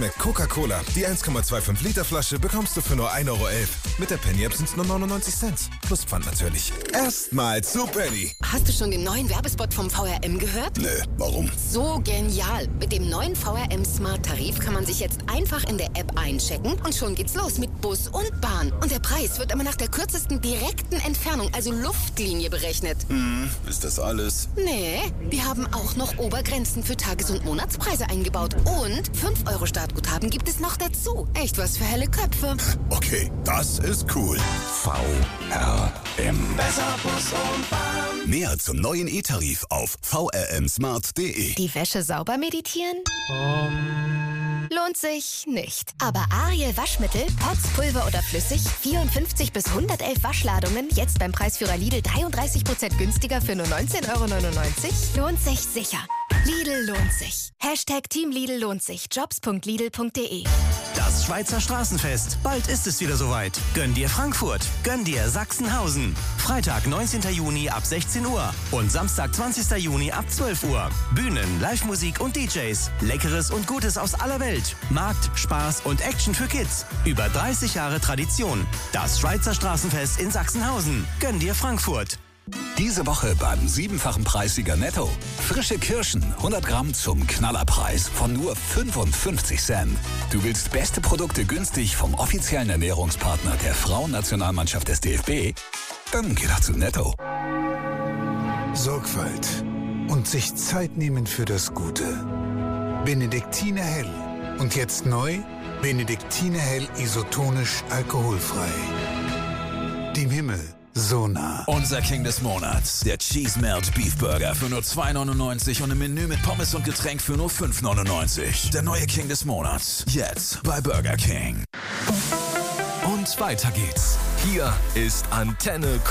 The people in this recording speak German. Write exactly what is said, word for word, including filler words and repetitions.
schmeckt Coca-Cola. Die eins Komma fünfundzwanzig Liter Flasche bekommst du für nur ein Euro elf. Mit der Penny-App sind es nur neunundneunzig Cent. Plus Pfand natürlich. Erstmal zu Penny. Hast du schon den neuen Werbespot vom V R M gehört? Nö, warum? So genial. Mit dem neuen V R M Smart Tarif kann man sich jetzt einfach in der App einchecken und schon geht's los mit Bus und Bahn. Und der Preis wird immer nach der kürzesten direkten Entfernung, also Luftlinie, berechnet. Hm, ist das alles? Nee, wir haben auch noch Obergrenzen für Tages- und Monatspreise eingebaut. Und fünf Euro Startguthaben gibt es noch dazu. Echt was für helle Köpfe. Okay, das ist cool. V R M. Besser Bus und Bahn. Mehr zum neuen E-Tarif auf v r m smart punkt d e. Die Wäsche sauber meditieren? Um. Lohnt sich nicht. Aber Ariel Waschmittel, Pots, Pulver oder flüssig, vierundfünfzig bis hundertelf Waschladungen, jetzt beim Preisführer Lidl dreiunddreißig Prozent günstiger für nur neunzehn Euro neunundneunzig? Lohnt sich sicher. Lidl lohnt sich. Hashtag Team Lidl lohnt sich. Jobs punkt lidl punkt de. Das Schweizer Straßenfest. Bald ist es wieder soweit. Gönn dir Frankfurt. Gönn dir Sachsenhausen. Freitag, neunzehnten Juni ab sechzehn Uhr. Und Samstag, zwanzigsten Juni ab zwölf Uhr. Bühnen, Live-Musik und D Js. Leckeres und Gutes aus aller Welt. Markt, Spaß und Action für Kids. Über dreißig Jahre Tradition. Das Schweizer Straßenfest in Sachsenhausen. Gönn dir Frankfurt. Diese Woche beim siebenfachen Preissieger Netto. Frische Kirschen, hundert Gramm zum Knallerpreis von nur fünfundfünfzig Cent. Du willst beste Produkte günstig vom offiziellen Ernährungspartner der Frauennationalmannschaft des D F B? Dann geh doch zu Netto. Sorgfalt und sich Zeit nehmen für das Gute. Benediktiner Hell. Und jetzt neu, Benediktiner Hell isotonisch alkoholfrei. Dem Himmel so nah. Unser King des Monats, der Cheese Melt Beef Burger für nur zwei neunundneunzig und im Menü mit Pommes und Getränk für nur fünf neunundneunzig. Der neue King des Monats, jetzt bei Burger King. Und weiter geht's. Hier ist Antenne